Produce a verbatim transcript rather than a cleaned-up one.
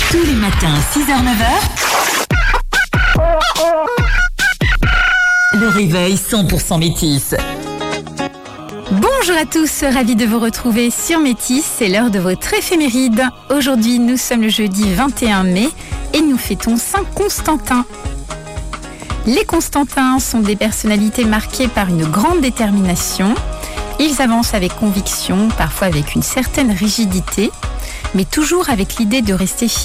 Tous les matins, six heures neuf heures. Le réveil cent pour cent métis. Bonjour à tous, ravi de vous retrouver sur Métis, c'est l'heure de votre éphéméride. Aujourd'hui, nous sommes le jeudi vingt et un mai et nous fêtons Saint Constantin. Les Constantins sont des personnalités marquées par une grande détermination. Ils avancent avec conviction, parfois avec une certaine rigidité, mais toujours avec l'idée de rester fidèles